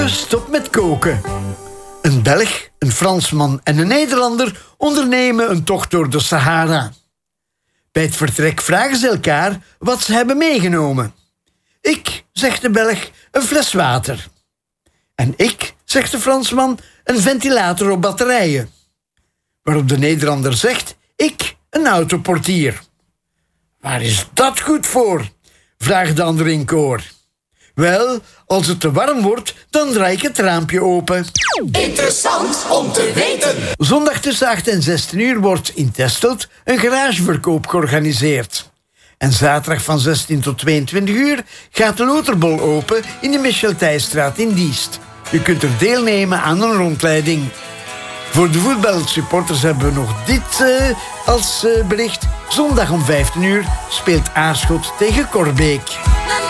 Stop met koken. Een Belg, een Fransman en een Nederlander ondernemen een tocht door de Sahara. Bij het vertrek vragen ze elkaar wat ze hebben meegenomen. Ik, zegt de Belg, een fles water. En ik, zegt de Fransman, een ventilator op batterijen. Waarop de Nederlander zegt, ik, een autoportier. Waar is dat goed voor? Vraagt de ander in koor. Wel, als het te warm wordt, dan draai ik het raampje open. Interessant om te weten. Zondag tussen 8 en 16 uur wordt in Testelt een garageverkoop georganiseerd. En zaterdag van 16 tot 22 uur gaat de Loterbol open in de Michel Thijsstraat in Diest. Je kunt er deelnemen aan een rondleiding. Voor de voetbalsupporters hebben we nog dit als bericht. Zondag om 15 uur speelt Aarschot tegen Korbeek.